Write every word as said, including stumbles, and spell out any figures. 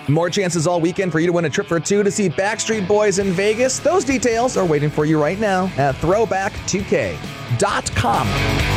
More chances all weekend for you to win a trip for two to see Backstreet Boys in Vegas. Those details are waiting for you right now at throwback two k dot com.